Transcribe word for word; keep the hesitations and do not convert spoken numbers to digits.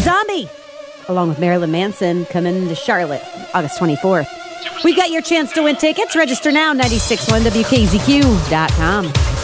Zombie, along with Marilyn Manson, coming to Charlotte August twenty-fourth. We've got your chance to win tickets. Register now, nine six one W K Z Q dot com.